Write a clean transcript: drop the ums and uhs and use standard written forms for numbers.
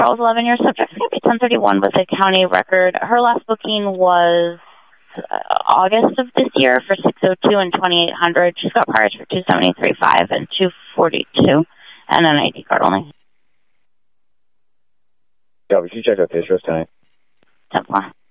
Charles, 11 years, subject's going to be 1031 with a county record. Her last booking was August of this year for 602 and 2800. She's got priors for 273.5 and 242, and an ID card only. Yeah, we should check out Pistros tonight. 10-4.